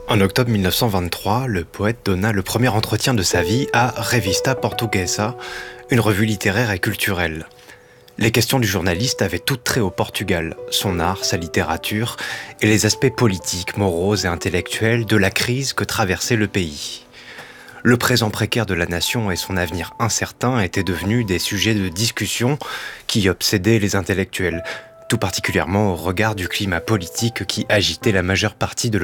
En octobre 1923, le poète donna le premier entretien de sa vie à Revista Portuguesa, une revue littéraire et culturelle. Les questions du journaliste avaient toutes trait au Portugal, son art, sa littérature et les aspects politiques, moraux et intellectuels de la crise que traversait le pays. Le présent précaire de la nation et son avenir incertain étaient devenus des sujets de discussion qui obsédaient les intellectuels, tout particulièrement au regard du climat politique qui agitait la majeure partie de